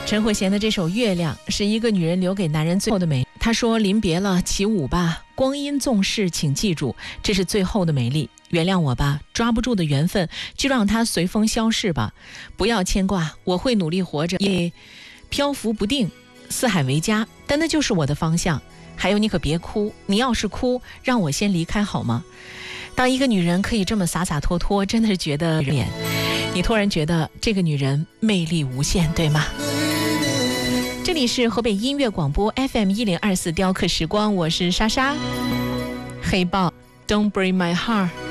陈慧娴的这首《月亮》是一个女人留给男人最后的美。她说：临别了，起舞吧，光阴纵逝，请记住，这是最后的美丽。原谅我吧，抓不住的缘分就让它随风消逝吧，不要牵挂，我会努力活着，也漂浮不定，四海为家，但那就是我的方向。还有你可别哭，你要是哭，让我先离开好吗？当一个女人可以这么洒洒脱脱，真的是觉得脸，你突然觉得这个女人魅力无限，对吗？这里是河北音乐广播 FM1024 雕刻时光，我是莎莎。黑豹 Don't Break My Heart。